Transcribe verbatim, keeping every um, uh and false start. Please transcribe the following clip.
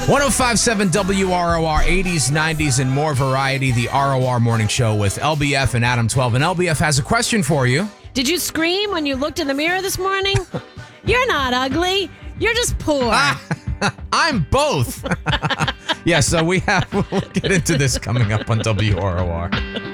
one oh five point seven W R O R, eighties, nineties, and more variety. The R O R Morning Show with L B F and Adam twelve. And L B F has a question for you. Did you scream when you looked in the mirror this morning? You're not ugly. You're just poor. I'm both. Yeah, so we have, we'll get into this coming up on W R O R.